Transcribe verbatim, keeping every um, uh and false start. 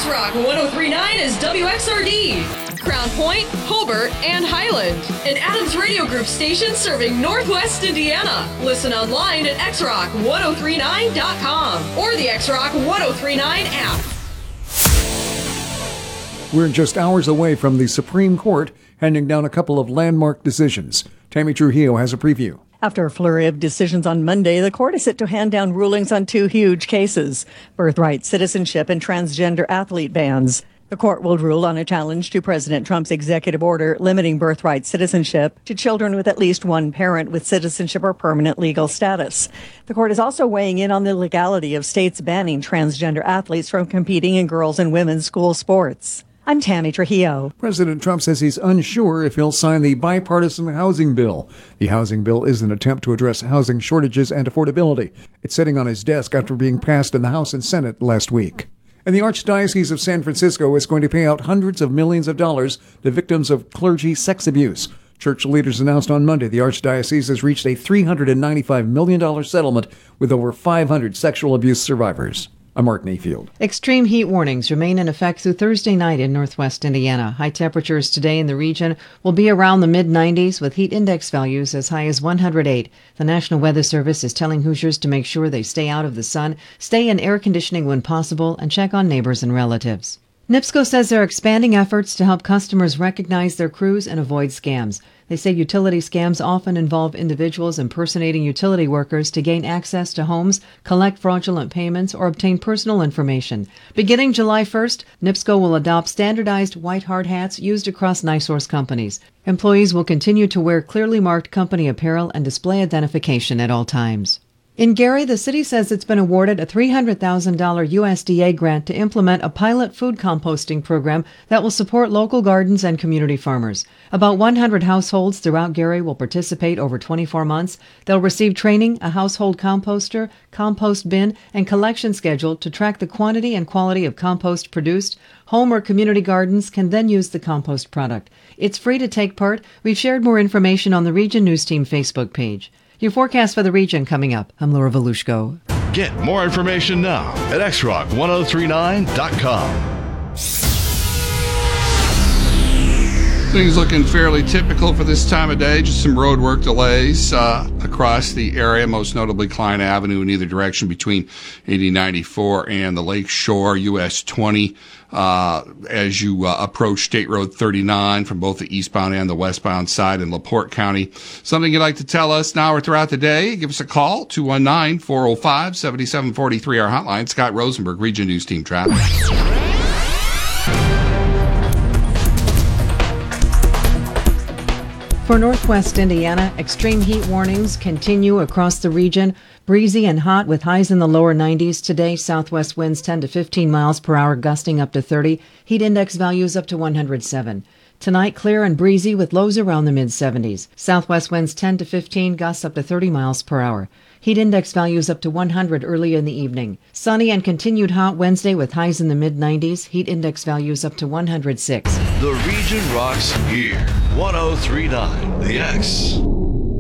X-Rock one oh three point nine is W X R D, Crown Point, Hobart, and Highland. An Adams Radio Group station serving Northwest Indiana. Listen online at x rock one oh three nine dot com or the X-Rock one oh three point nine app. We're just hours away from the Supreme Court handing down a couple of landmark decisions. Tammy Trujillo has a preview. After a flurry of decisions on Monday, the court is set to hand down rulings on two huge cases: birthright citizenship and transgender athlete bans. The court will rule on a challenge to President Trump's executive order limiting birthright citizenship to children with at least one parent with citizenship or permanent legal status. The court is also weighing in on the legality of states banning transgender athletes from competing in girls' and women's school sports. I'm Tammy Trujillo. President Trump says he's unsure if he'll sign the bipartisan housing bill. The housing bill is an attempt to address housing shortages and affordability. It's sitting on his desk after being passed in the House and Senate last week. And the Archdiocese of San Francisco is going to pay out hundreds of millions of dollars to victims of clergy sex abuse. Church leaders announced on Monday the Archdiocese has reached a three hundred ninety-five million dollars settlement with over five hundred sexual abuse survivors. I'm Mark Mayfield. Extreme heat warnings remain in effect through Thursday night in northwest Indiana. High temperatures today in the region will be around the mid nineties with heat index values as high as one hundred eight. The National Weather Service is telling Hoosiers to make sure they stay out of the sun, stay in air conditioning when possible, and check on neighbors and relatives. NIPSCO says they're expanding efforts to help customers recognize their crews and avoid scams. They say utility scams often involve individuals impersonating utility workers to gain access to homes, collect fraudulent payments, or obtain personal information. Beginning July first, NIPSCO will adopt standardized white hard hats used across NiSource companies. Employees will continue to wear clearly marked company apparel and display identification at all times. In Gary, the city says it's been awarded a three hundred thousand dollars U S D A grant to implement a pilot food composting program that will support local gardens and community farmers. About one hundred households throughout Gary will participate over twenty-four months. They'll receive training, a household composter, compost bin, and collection schedule to track the quantity and quality of compost produced. Home or community gardens can then use the compost product. It's free to take part. We've shared more information on the Region News Team Facebook page. Your forecast for the region coming up. I'm Laura Volushko. Get more information now at x rock one oh three nine dot com. Things looking fairly typical for this time of day. Just some road work delays uh, across the area, most notably Klein Avenue in either direction between eighty ninety-four and the Lake Shore, U S twenty. Uh, as you uh, approach State Road thirty-nine from both the eastbound and the westbound side in LaPorte County. Something you'd like to tell us now or throughout the day, give us a call, two one nine, four oh five, seven seven four three, our hotline. Scott Rosenberg, Region News Team Traffic. For northwest Indiana, extreme heat warnings continue across the region. Breezy and hot with highs in the lower nineties today. Southwest winds ten to fifteen miles per hour, gusting up to thirty. Heat index values up to one hundred seven. Tonight, clear and breezy with lows around the mid seventies. Southwest winds ten to fifteen, gusts up to thirty miles per hour. Heat index values up to one hundred early in the evening. Sunny and continued hot Wednesday with highs in the mid nineties. Heat index values up to one hundred six. The region rocks here. one oh three point nine The X.